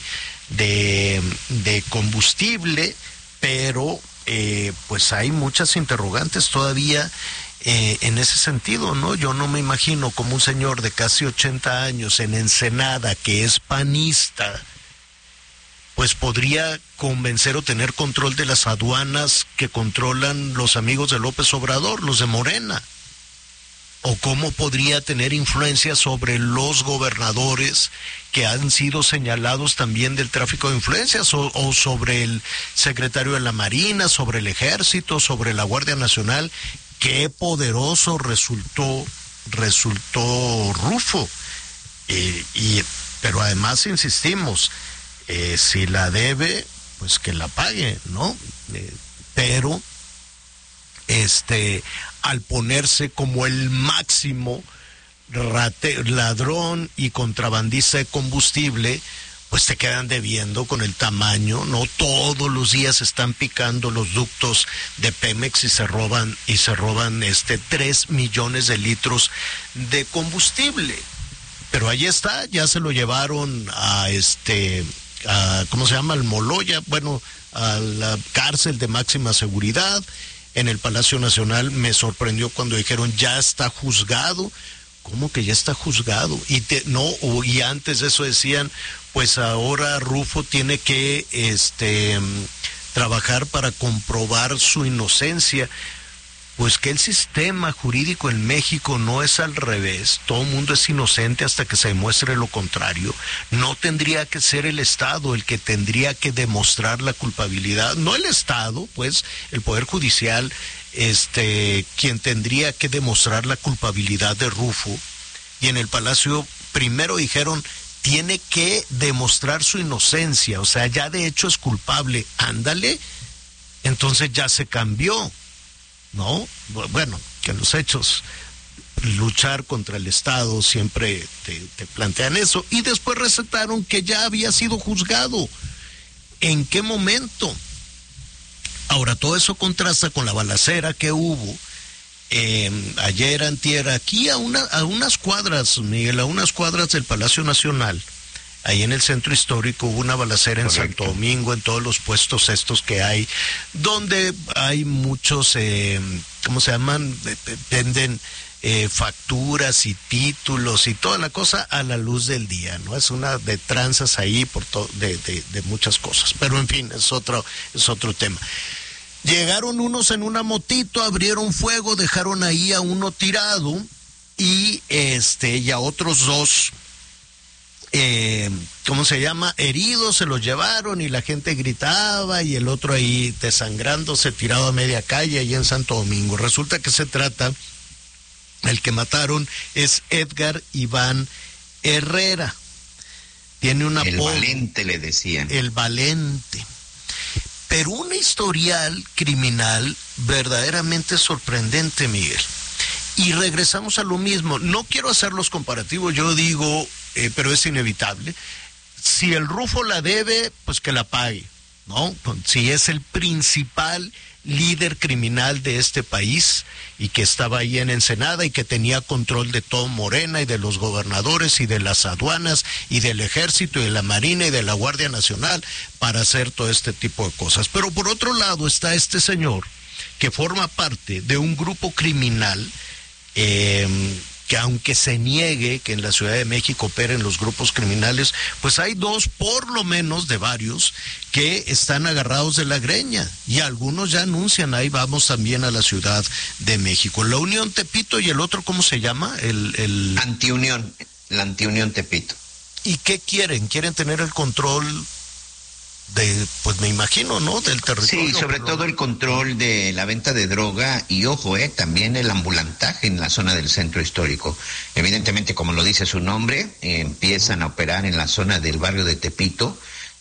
Speaker 3: combustible, pero pues hay muchas interrogantes todavía en ese sentido, ¿no? Yo no me imagino como un señor de casi 80 años en Ensenada, que es panista, pues podría convencer o tener control de las aduanas que controlan los amigos de López Obrador, los de Morena. O cómo podría tener influencia sobre los gobernadores que han sido señalados también del tráfico de influencias, o sobre el secretario de la Marina, sobre el Ejército, sobre la Guardia Nacional. Qué poderoso resultó Rufo. Pero además insistimos, si la debe, pues que la pague, ¿no? Pero al ponerse como el máximo ladrón y contrabandista de combustible, pues te quedan debiendo con el tamaño, ¿no? Todos los días están picando los ductos de Pemex y se roban 3 millones de litros de combustible. Pero ahí está, ya se lo llevaron a ¿cómo se llama? Al Moloya, bueno, a la cárcel de máxima seguridad. En el Palacio Nacional me sorprendió cuando dijeron ya está juzgado. ¿Cómo que ya está juzgado? Y antes de eso decían, pues ahora Rufo tiene que trabajar para comprobar su inocencia. Pues que el sistema jurídico en México no es al revés, todo el mundo es inocente hasta que se demuestre lo contrario. No tendría que ser el Estado el que tendría que demostrar la culpabilidad, no el Estado, pues el Poder Judicial, quien tendría que demostrar la culpabilidad de Rufo. Y en el Palacio primero dijeron, tiene que demostrar su inocencia, o sea, ya de hecho es culpable, ándale, entonces ya se cambió. ¿No? Bueno, que los hechos, luchar contra el Estado, siempre te plantean eso. Y después recetaron que ya había sido juzgado. ¿En qué momento? Ahora, todo eso contrasta con la balacera que hubo ayer, antier, aquí a unas cuadras, Miguel, a unas cuadras del Palacio Nacional. Ahí en el centro histórico hubo una balacera en Santo Domingo, en todos los puestos estos que hay, donde hay muchos, ¿cómo se llaman? Venden facturas y títulos y toda la cosa a la luz del día, ¿no? Es una de tranzas ahí de muchas cosas. Pero en fin, es otro tema. Llegaron unos en una motito, abrieron fuego, dejaron ahí a uno tirado y a otros dos, ¿cómo se llama? Heridos, se los llevaron y la gente gritaba y el otro ahí desangrándose, tirado a media calle ahí en Santo Domingo. Resulta que se trata, el que mataron es Edgar Iván Herrera. Tiene una
Speaker 4: El Valente le decían.
Speaker 3: El Valente. Pero un historial criminal verdaderamente sorprendente, Miguel. Y regresamos a lo mismo. No quiero hacer los comparativos, yo digo, pero es inevitable. Si el Rufo la debe, pues que la pague, ¿no? Si es el principal líder criminal de este país y que estaba ahí en Ensenada y que tenía control de todo Morena y de los gobernadores y de las aduanas y del Ejército y de la Marina y de la Guardia Nacional para hacer todo este tipo de cosas. Pero por otro lado está este señor que forma parte de un grupo criminal que aunque se niegue que en la Ciudad de México operen los grupos criminales, pues hay dos, por lo menos de varios, que están agarrados de la greña y algunos ya anuncian, ahí vamos también a la Ciudad de México. La Unión Tepito y el otro, ¿cómo se llama? La
Speaker 4: Antiunión Tepito.
Speaker 3: ¿Y qué quieren? ¿Quieren tener el control pues me imagino, ¿no? Del territorio.
Speaker 4: Sí, sobre todo el control de la venta de droga y, ojo, también el ambulantaje en la zona del centro histórico. Evidentemente, como lo dice su nombre, empiezan a operar en la zona del barrio de Tepito,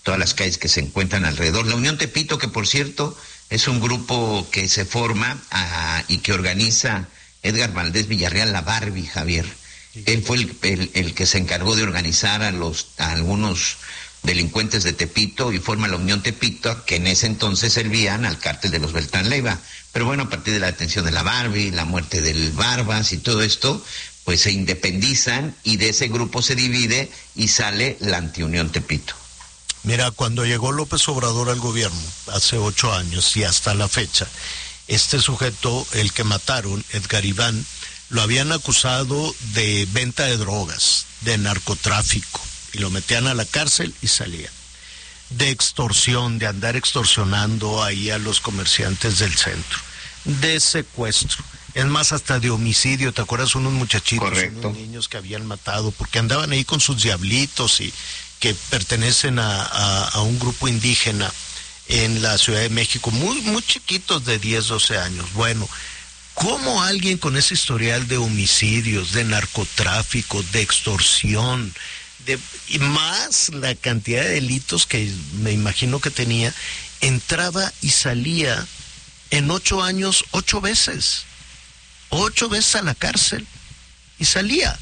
Speaker 4: todas las calles que se encuentran alrededor. La Unión Tepito, que por cierto es un grupo que se forma y que organiza Edgar Valdés Villarreal, la Barbie, Javier. Él fue el que se encargó de organizar a algunos delincuentes de Tepito y forma la Unión Tepito, que en ese entonces servían al cártel de los Beltrán Leiva. Pero bueno, a partir de la detención de la Barbie, la muerte del Barbas y todo esto, pues se independizan y de ese grupo se divide y sale la Antiunión Tepito.
Speaker 3: Mira, cuando llegó López Obrador al gobierno, hace 8 años y hasta la fecha, este sujeto, el que mataron, Edgar Iván, lo habían acusado de venta de drogas, de narcotráfico, y lo metían a la cárcel y salía. De extorsión, de andar extorsionando ahí a los comerciantes del centro, de secuestro, es más, hasta de homicidio. ¿Te acuerdas unos muchachitos,
Speaker 4: correcto,
Speaker 3: unos niños que habían matado porque andaban ahí con sus diablitos y que pertenecen a un grupo indígena en la Ciudad de México, muy chiquitos de 10, 12 años? Bueno, ¿cómo alguien con ese historial de homicidios, de narcotráfico, de extorsión, y más la cantidad de delitos que me imagino que tenía, entraba y salía en 8 años 8 veces? 8 veces a la cárcel y salía.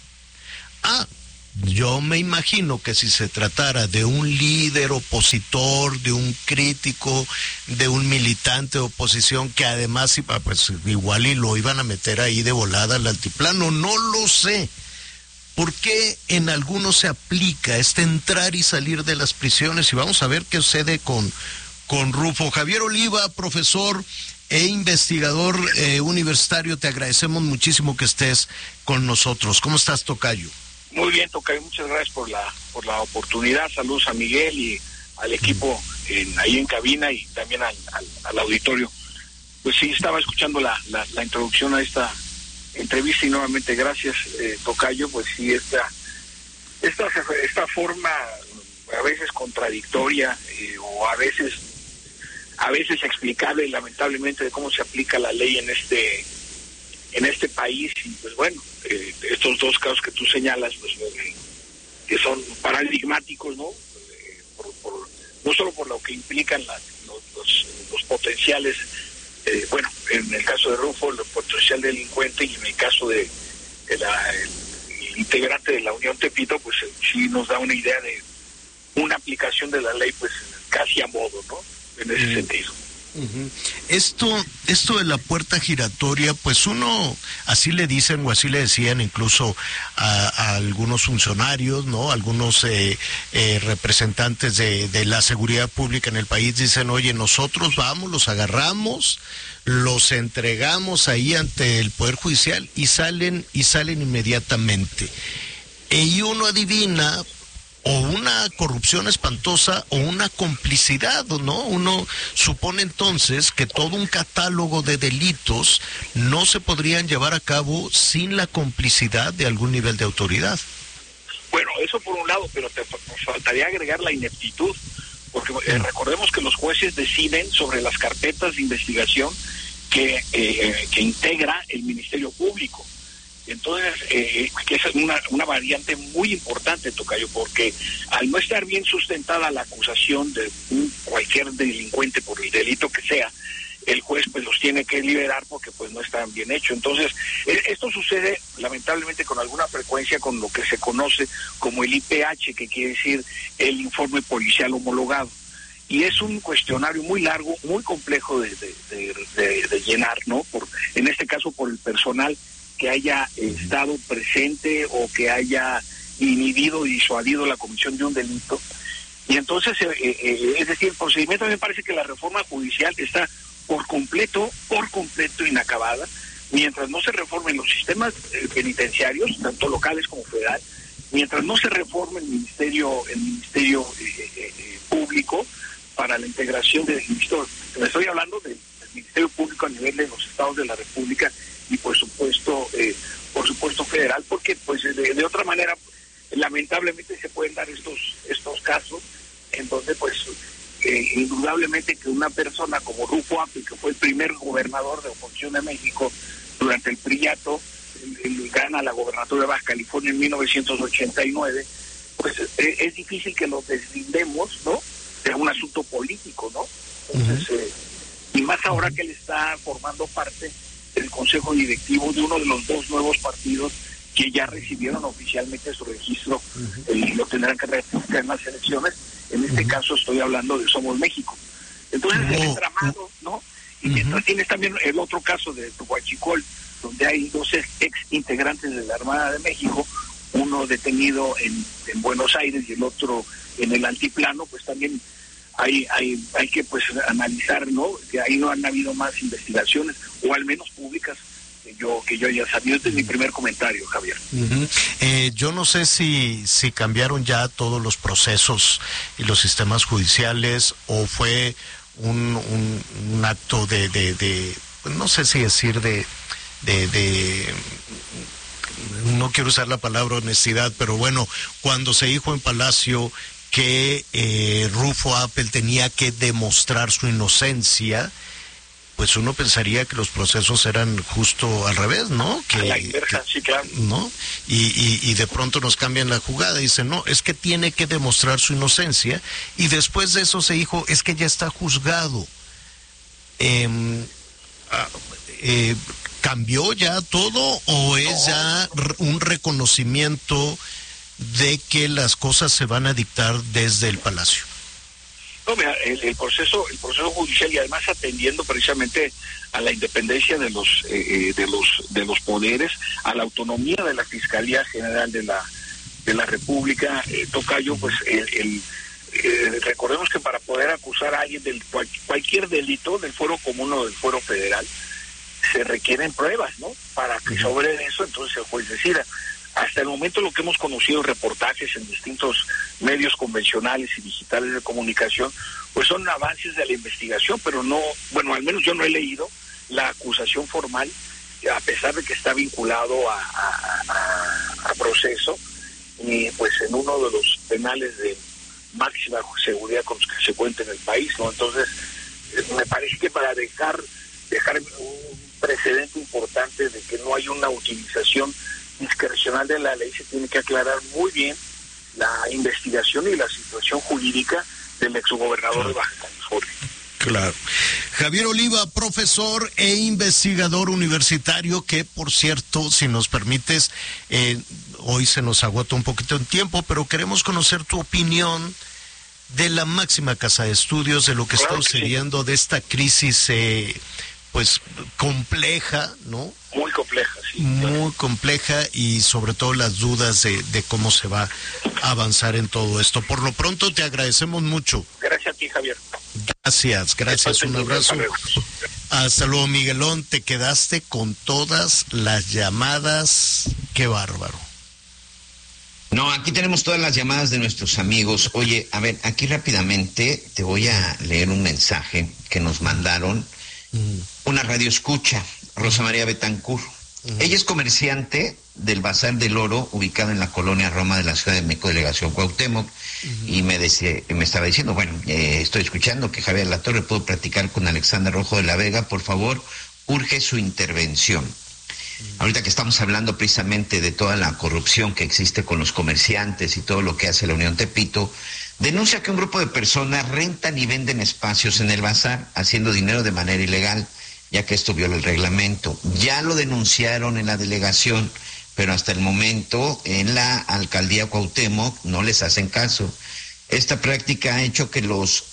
Speaker 3: Yo me imagino que si se tratara de un líder opositor, de un crítico, de un militante de oposición, que además pues igual y lo iban a meter ahí de volada al altiplano, no lo sé. ¿Por qué en algunos se aplica este entrar y salir de las prisiones? Y vamos a ver qué sucede con Rufo. Javier Oliva, profesor e investigador universitario, te agradecemos muchísimo que estés con nosotros. ¿Cómo estás, tocayo?
Speaker 1: Muy bien, tocayo, muchas gracias por la oportunidad. Saludos a Miguel y al equipo ahí en cabina y también al auditorio. Pues sí, estaba escuchando la introducción a esta entrevista y nuevamente gracias, tocayo. Pues sí, esta forma a veces contradictoria o a veces explicable, lamentablemente, de cómo se aplica la ley en este país. Y pues bueno, estos dos casos que tú señalas, pues que son paradigmáticos, ¿no? No solo por lo que implican los potenciales, bueno, en el caso de Rufo, el potencial delincuente, y en el caso de el integrante de la Unión Tepito, pues sí nos da una idea de una aplicación de la ley, pues casi a modo, ¿no? En ese sentido.
Speaker 3: Uh-huh. Esto de la puerta giratoria, pues uno, así le dicen o así le decían incluso a algunos funcionarios, ¿no? Algunos representantes de la seguridad pública en el país dicen, oye, nosotros vamos, los agarramos, los entregamos ahí ante el Poder Judicial y salen inmediatamente. Y uno adivina, o una corrupción espantosa o una complicidad, ¿no? Uno supone entonces que todo un catálogo de delitos no se podrían llevar a cabo sin la complicidad de algún nivel de autoridad.
Speaker 1: Bueno, eso por un lado, pero nos faltaría agregar la ineptitud, porque recordemos que los jueces deciden sobre las carpetas de investigación que integra el Ministerio Público. Entonces, que es una variante muy importante, tocayo, porque al no estar bien sustentada la acusación de cualquier delincuente por el delito que sea, el juez pues los tiene que liberar porque pues no están bien hechos. Entonces, esto sucede lamentablemente con alguna frecuencia con lo que se conoce como el IPH, que quiere decir el informe policial homologado. Y es un cuestionario muy largo, muy complejo de llenar, ¿no? En este caso por el personal que haya estado presente o que haya inhibido y disuadido la comisión de un delito. Y entonces, es decir, el procedimiento, me parece que la reforma judicial está por completo inacabada, mientras no se reformen los sistemas penitenciarios, tanto locales como federal, mientras no se reforme el ministerio público para la integración del ministerio. Me estoy hablando del Ministerio Público a nivel de los estados de la República y por supuesto federal, porque pues de otra manera lamentablemente se pueden dar estos casos en donde pues indudablemente que una persona como Rufo Apri, que fue el primer gobernador de oposición de México durante el PRIATO, él gana la gobernatura de Baja California en 1989, pues es difícil que nos deslindemos, ¿no?, de un asunto político, ¿no? Entonces, y más ahora que él está formando parte del consejo directivo de uno de los dos nuevos partidos que ya recibieron oficialmente su registro y lo tendrán que registrar en las elecciones. En este caso estoy hablando de Somos México. Entonces el entramado, ¿no? Y mientras tienes también el otro caso de Huachicol, donde hay dos ex integrantes de la Armada de México, uno detenido en Buenos Aires y el otro en el Altiplano, pues también hay que pues analizar, ¿no?, que ahí no han habido más investigaciones, o al menos públicas, que yo haya sabido. Este es mi primer comentario, Javier.
Speaker 3: Yo no sé si cambiaron ya todos los procesos y los sistemas judiciales, o fue un acto de no sé si decir de no quiero usar la palabra honestidad, pero bueno, cuando se dijo en Palacio que Rufo Appel tenía que demostrar su inocencia, pues uno pensaría que los procesos eran justo al revés, ¿no?
Speaker 1: A la inversa, sí, claro.
Speaker 3: ¿No? Y de pronto nos cambian la jugada, dicen, no, es que tiene que demostrar su inocencia, y después de eso se dijo, es que ya está juzgado. ¿Cambió ya todo, o es ya un reconocimiento de que las cosas se van a dictar desde el Palacio?
Speaker 1: No, mira, el proceso judicial, y además atendiendo precisamente a la independencia de los poderes, a la autonomía de la Fiscalía General de la República, tocayo, pues recordemos que para poder acusar a alguien de cualquier delito, del fuero común o del fuero federal, se requieren pruebas, ¿no?, para que sobre eso entonces el juez decida. Hasta el momento lo que hemos conocido, reportajes en distintos medios convencionales y digitales de comunicación, pues son avances de la investigación, pero no, bueno, al menos yo no he leído la acusación formal, a pesar de que está vinculado a proceso, y pues en uno de los penales de máxima seguridad con los que se cuenta en el país, ¿no? Entonces, me parece que para dejar un precedente importante de que no hay una utilización discrecional de la ley, se tiene que aclarar muy bien la investigación y la situación jurídica del exgobernador de Baja California.
Speaker 3: Claro. Javier Oliva, profesor e investigador universitario, que por cierto, si nos permites, hoy se nos agota un poquito el tiempo, pero queremos conocer tu opinión de la máxima casa de estudios, de lo que está sucediendo, de esta crisis pues compleja, ¿no?
Speaker 1: Muy compleja, sí.
Speaker 3: Muy compleja, y sobre todo las dudas de cómo se va a avanzar en todo esto. Por lo pronto te agradecemos mucho.
Speaker 1: Gracias a ti, Javier.
Speaker 3: Gracias, un abrazo. Hasta luego, Miguelón, te quedaste con todas las llamadas. Qué bárbaro.
Speaker 4: No, aquí tenemos todas las llamadas de nuestros amigos. Oye, a ver, aquí rápidamente te voy a leer un mensaje que nos mandaron. Una radio escucha, Rosa María Betancourt. Ella es comerciante del Bazar del Oro, ubicado en la colonia Roma de la Ciudad de México, delegación Cuauhtémoc, y me estaba diciendo, bueno, estoy escuchando que Javier Latorre pudo platicar con Alexander Rojo de la Vega, por favor, urge su intervención. Ahorita que estamos hablando precisamente de toda la corrupción que existe con los comerciantes y todo lo que hace la Unión Tepito, denuncia que un grupo de personas rentan y venden espacios en el bazar, haciendo dinero de manera ilegal, ya que esto viola el reglamento. Ya lo denunciaron en la delegación, pero hasta el momento en la alcaldía Cuauhtémoc no les hacen caso. Esta práctica ha hecho que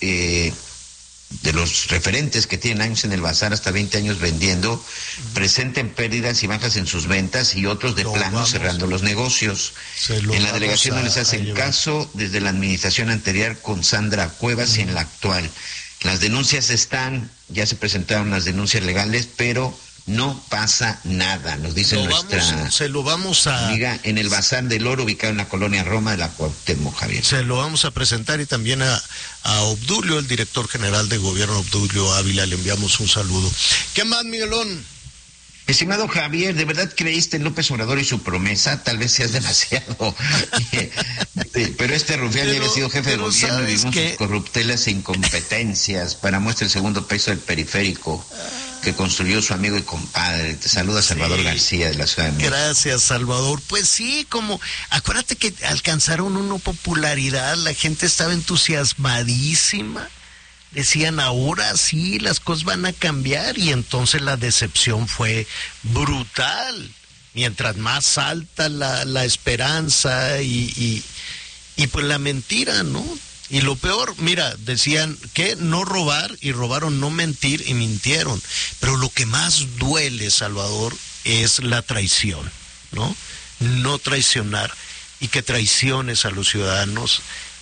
Speaker 4: de los referentes que tienen años en el bazar, hasta 20 años vendiendo, presenten pérdidas y bajas en sus ventas, y otros de plano cerrando los negocios. En la delegación no les hacen caso desde la administración anterior con Sandra Cuevas y en la actual. Las denuncias ya se presentaron las denuncias legales, pero no pasa nada, nos dice nuestra amiga en el Bazar del Oro, ubicado en la colonia Roma de la Cuauhtémoc, Javier.
Speaker 3: Se lo vamos a presentar, y también a Obdulio, el director general de gobierno, Obdulio Ávila, le enviamos un saludo. ¿Qué más, Miguelón?
Speaker 4: Estimado Javier, ¿de verdad creíste en López Obrador y su promesa? Tal vez seas demasiado. Pero este rufián ya había sido jefe de gobierno y vimos sus corruptelas e incompetencias. Para muestra el segundo piso del periférico que construyó su amigo y compadre. Te saluda Salvador García de la Ciudad de México.
Speaker 3: Gracias, Salvador. Pues sí, acuérdate que alcanzaron una popularidad, la gente estaba entusiasmadísima. Decían, ahora sí, las cosas van a cambiar, y entonces la decepción fue brutal. Mientras más alta la esperanza y pues la mentira, ¿no? Y lo peor, mira, decían que no robar, y robaron, no mentir, y mintieron. Pero lo que más duele, Salvador, es la traición, ¿no? No traicionar, y que traiciones a los ciudadanos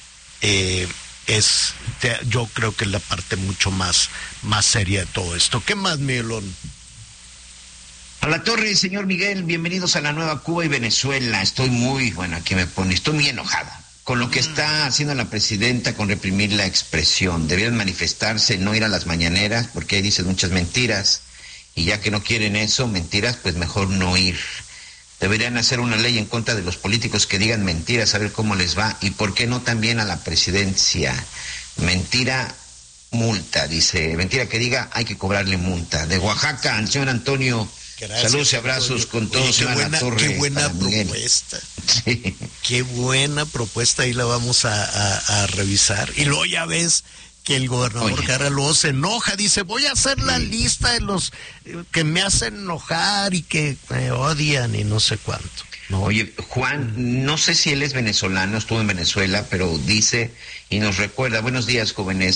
Speaker 3: yo creo que es la parte mucho más seria de todo esto. ¿Qué más, Miguelón?
Speaker 4: A la torre, señor Miguel, bienvenidos a la nueva Cuba y Venezuela. Estoy muy enojada con lo que está haciendo la presidenta con reprimir la expresión. Debieron manifestarse, no ir a las mañaneras, porque ahí dicen muchas mentiras, y ya que no quieren eso, mentiras, pues mejor no ir. Deberían hacer una ley en contra de los políticos que digan mentiras, a ver cómo les va, y por qué no también a la presidencia. Mentira, multa, dice. Mentira que diga, hay que cobrarle multa. De Oaxaca, al señor Antonio. Gracias, saludos y abrazos con todos.
Speaker 3: Qué buena propuesta. Sí. Qué buena propuesta, ahí la vamos a revisar. Y luego ya ves que el gobernador Jara luego se enoja, dice, voy a hacer la lista de los que me hacen enojar y que me odian y no sé cuánto. ¿No?
Speaker 4: Oye, Juan, no sé si él es venezolano, estuvo en Venezuela, pero dice y nos recuerda, buenos días, jóvenes.